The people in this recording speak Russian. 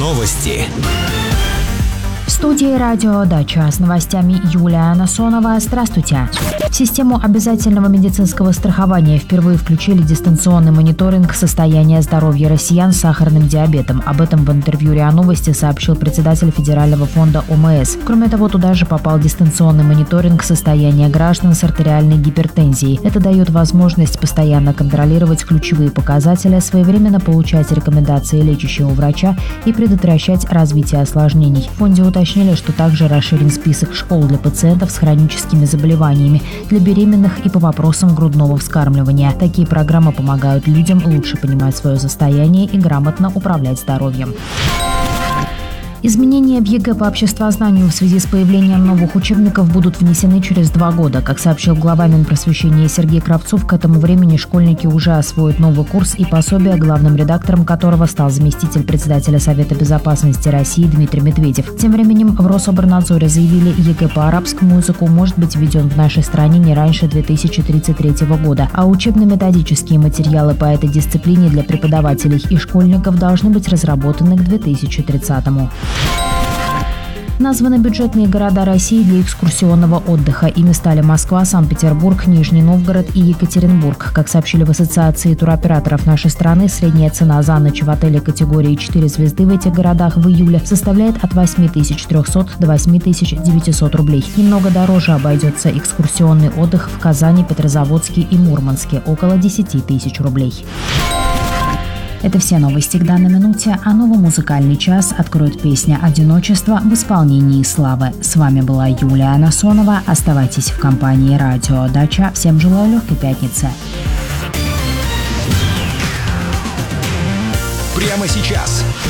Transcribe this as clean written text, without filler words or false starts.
Новости. В студии «Радио Дача» с новостями Юлия Насонова. Здравствуйте. В систему обязательного медицинского страхования впервые включили дистанционный мониторинг состояния здоровья россиян с сахарным диабетом. Об этом в интервью РИА Новости сообщил председатель Федерального фонда ОМС. Кроме того, туда же попал дистанционный мониторинг состояния граждан с артериальной гипертензией. Это дает возможность постоянно контролировать ключевые показатели, своевременно получать рекомендации лечащего врача и предотвращать развитие осложнений. В фонде уточнили, что также расширен список школ для пациентов с хроническими заболеваниями, для беременных и по вопросам грудного вскармливания. Такие программы помогают людям лучше понимать свое состояние и грамотно управлять здоровьем. Изменения в ЕГЭ по обществознанию в связи с появлением новых учебников будут внесены через 2 года. Как сообщил глава Минпросвещения Сергей Кравцов, к этому времени школьники уже освоят новый курс и пособие, главным редактором которого стал заместитель председателя Совета безопасности России Дмитрий Медведев. Тем временем в Рособорнадзоре заявили, ЕГЭ по арабскому языку может быть введен в нашей стране не раньше 2033 года, а учебно-методические материалы по этой дисциплине для преподавателей и школьников должны быть разработаны к 2030-му. Названы бюджетные города России для экскурсионного отдыха. Ими стали Москва, Санкт-Петербург, Нижний Новгород и Екатеринбург. Как сообщили в Ассоциации туроператоров нашей страны, средняя цена за ночь в отеле категории 4 звезды в этих городах в июле составляет от 8300 до 8900 рублей. Немного дороже обойдется экскурсионный отдых в Казани, Петрозаводске и Мурманске – около 10 тысяч рублей. Это все новости к данной минуте, а новый музыкальный час откроет песня «Одиночество» в исполнении Славы. С вами была Юлия Насонова. Оставайтесь в компании «Радио Дача». Всем желаю легкой пятницы. Прямо сейчас